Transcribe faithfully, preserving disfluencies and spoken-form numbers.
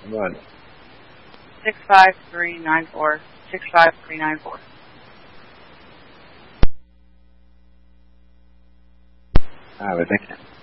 Come on. Six five three nine four. Six five three nine four. All right, thank you.